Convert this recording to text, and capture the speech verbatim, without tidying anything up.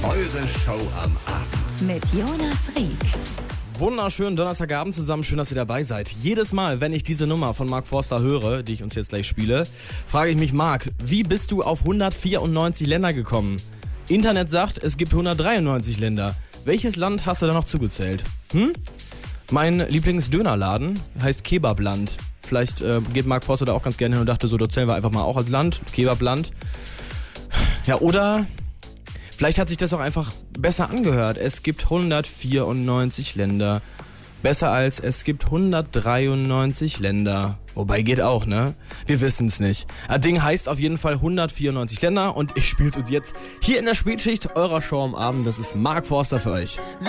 Eure Show am Abend. Mit Jonas Rieck. Wunderschönen Donnerstagabend zusammen, schön, dass ihr dabei seid. Jedes Mal, wenn ich diese Nummer von Mark Forster höre, die ich uns jetzt gleich spiele, frage ich mich, Mark, wie bist du auf hundertvierundneunzig Länder gekommen? Internet sagt, es gibt hundertdreiundneunzig Länder. Welches Land hast du da noch zugezählt? Hm? Mein Lieblingsdönerladen heißt Kebabland. Vielleicht äh, geht Mark Forster da auch ganz gerne hin und dachte so, da zählen wir einfach mal auch als Land, Kebabland. Ja, oder vielleicht hat sich das auch einfach besser angehört. Es gibt hundertvierundneunzig Länder. Besser als es gibt hundertdreiundneunzig Länder. Wobei geht auch, ne? Wir wissen es nicht. Das Ding heißt auf jeden Fall hundertvierundneunzig Länder und ich spiele es uns jetzt hier in der Spätschicht eurer Show am Abend. Das ist Mark Forster für euch.